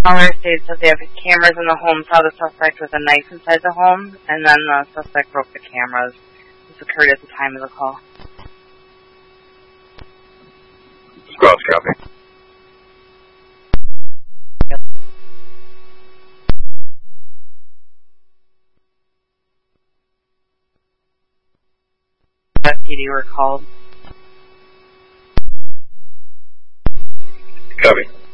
caller states that they have cameras in the home, saw the suspect with a knife inside the home, and then the suspect broke the cameras. This occurred at the time of the call. Squaw's copy. Yep. PD were called. Copy.